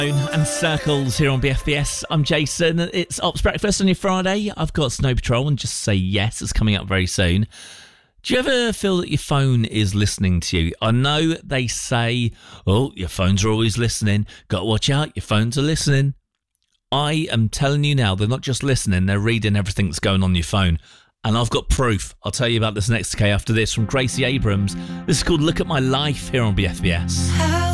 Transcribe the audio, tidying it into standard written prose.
And Circles here on BFBS. I'm Jason. It's Ops Breakfast on your Friday. I've got Snow Patrol and Just Say Yes. It's coming up very soon. Do you ever feel that your phone is listening to you? I know they say, oh, your phones are always listening. Got to watch out, your phones are listening. I am telling you now, they're not just listening, they're reading everything that's going on your phone. And I've got proof. I'll tell you about this next, okay, after this from Gracie Abrams. This is called Look at My Life here on BFBS.